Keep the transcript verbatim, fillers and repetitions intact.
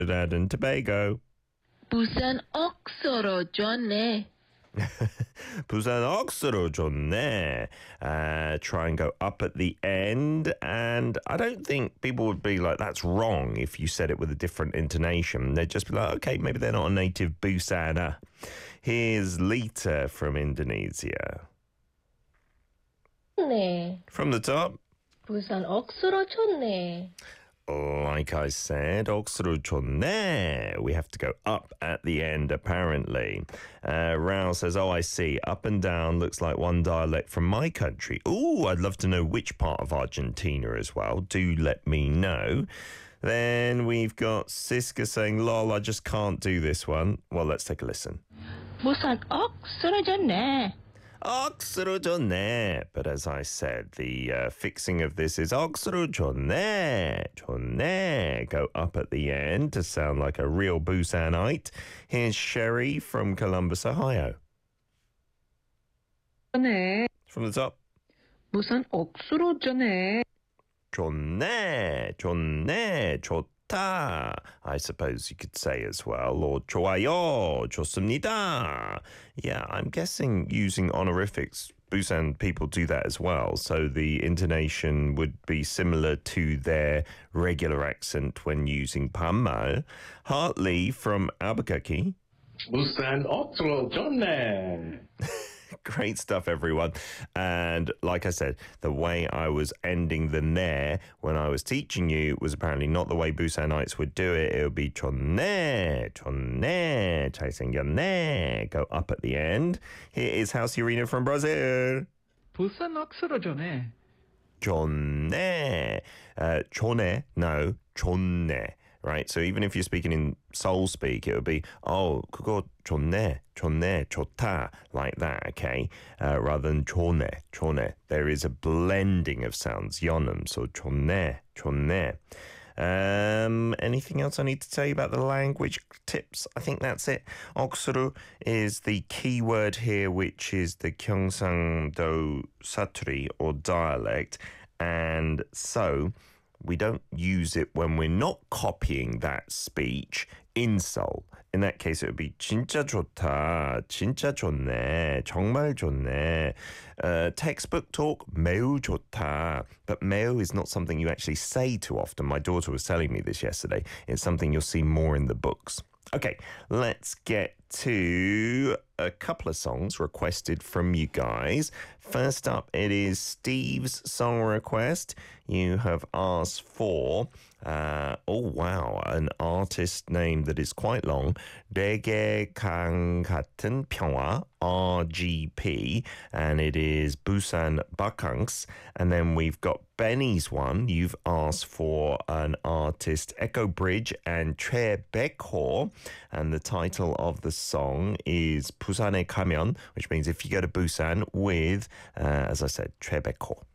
Trinidad and Tobago. 부산 억서러졌네. 부산 억서러졌네. Uh, try and go up at the end. And I don't think people would be like, that's wrong if you said it with a different intonation. They'd just be like, okay, maybe they're not a native Busaner. Here's Lita from Indonesia. 네. From the top. 부산 억서러졌네. Like I said, 억서러졌네. We have to go up at the end, apparently. Uh, Rao says, oh, I see. Up and down looks like one dialect from my country. Ooh, I'd love to know which part of Argentina as well. Do let me know. Then we've got Siska saying, lol, I just can't do this one. Well, let's take a listen. 부산 억서러졌네. 억서러졌네. But as I said, the uh, fixing of this is 억서러졌네. 좋네. Go up at the end to sound like a real Busanite. Here's Sherry from Columbus, Ohio. 네. From the top. 부산 억서러졌네. 좋네. 좋네. 좋다. I suppose you could say as well. Or 좋아요. 좋습니다. Yeah, I'm guessing using honorifics, Busan people do that as well. So the intonation would be similar to their regular accent when using 반말. Hartley from Albuquerque. 부산 억서러졌네. Great stuff, everyone. And like I said, the way I was ending the ne when I was teaching you was apparently not the way Busanites would do it. It would be 좋네, 좋네, 잘생겼네. Go up at the end. Here is House Urena from Brazil. 부산 억서러졌네. 좋네. Uh, 좋네, no, 좋네. Right, so even if you're speaking in soul speak, it would be, oh, 그거 좋네, 좋네, 좋다, like that, okay? Uh, rather than 좋네, 좋네. There is a blending of sounds, 연음, so 좋네, 좋네. Um, anything else I need to tell you about the language tips? I think that's it. 억수로 is the key word here, which is the 경상도 사투리 or dialect. And so we don't use it when we're not copying that speech in Seoul. In that case, it would be 진짜 좋다, 진짜 좋네, 정말 좋네. Uh, textbook talk, 매우 좋다. But 매우 is not something you actually say too often. My daughter was telling me this yesterday. It's something you'll see more in the books. Okay, let's get to a couple of songs requested from you guys. First up, it is Steve's song request. You have asked for, uh, oh wow, an artist name that is quite long, 되게 강 같은 평화, R G P, and it is Busan Bakangs. And then we've got Benny's one. You've asked for an artist, Echo Bridge and 최백호, and the title of the song is 부산에 가면, which means if you go to Busan with, uh, as I said, 최백호.